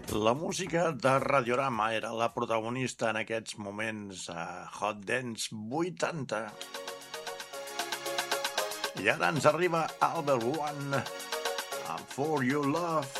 La música de Radiorama era la protagonista en aquests moments a Hot Dance 80. I ara ens arriba Albert One amb For Your Love.